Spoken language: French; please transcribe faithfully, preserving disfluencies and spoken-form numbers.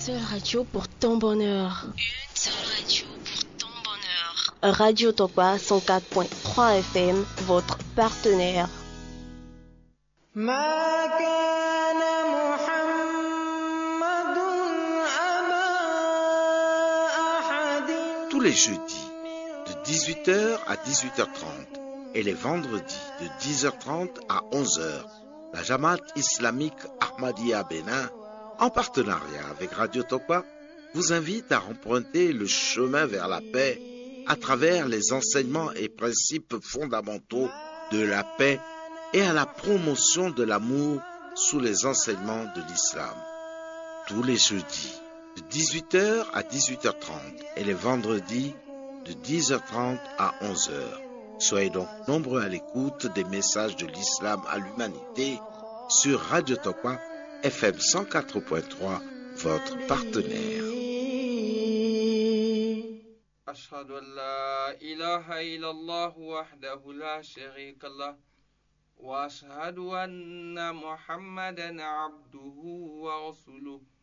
seule radio pour ton bonheur. Une seule radio pour ton bonheur. Radio Tokwa cent quatre point trois F M, votre partenaire. Tous les jeudis, de dix-huit heures à dix-huit heures trente, et les vendredis, de dix heures trente à onze heures, la Jamaat islamique Ahmadiyya Bénin, en partenariat avec Radio Tokwa, vous invite à emprunter le chemin vers la paix à travers les enseignements et principes fondamentaux de la paix et à la promotion de l'amour sous les enseignements de l'islam. Tous les jeudis, de dix-huit heures à dix-huit heures trente, et les vendredis, de dix heures trente à onze heures. Soyez donc nombreux à l'écoute des messages de l'islam à l'humanité sur Radio Tokwa F M cent quatre point trois, votre partenaire. أشهد أن لا إله إلا الله وحده لا شريك له وأشهد أن محمدا عبده ورسوله